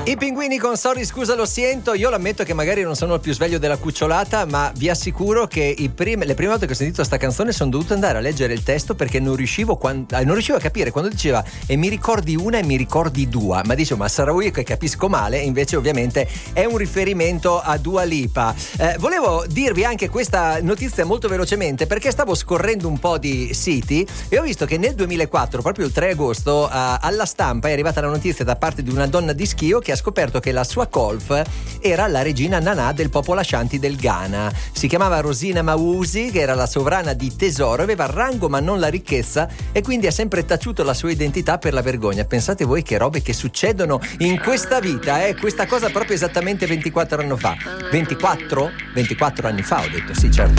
I pinguini con Sorry scusa lo siento. Io l'ammetto che magari non sono il più sveglio della cucciolata, ma vi assicuro che le prime volte che ho sentito sta canzone sono dovuto andare a leggere il testo, perché non riuscivo a capire quando diceva e mi ricordi una e mi ricordi due, ma dicevo ma sarò io che capisco male, e invece ovviamente è un riferimento a Dua Lipa. Volevo dirvi anche questa notizia molto velocemente, perché stavo scorrendo un po' di siti e ho visto che nel 2004, proprio il 3 agosto, alla stampa è arrivata la notizia da parte di una donna di Schio che ha scoperto che la sua colf era la regina Nana del popolo Ashanti del Ghana. Si chiamava Rosina Mawusi, che era la sovrana di tesoro, aveva rango ma non la ricchezza, e quindi ha sempre taciuto la sua identità per la vergogna. Pensate voi che robe che succedono in questa vita, questa cosa proprio esattamente 24 anni fa. 24 anni fa ho detto, sì certo.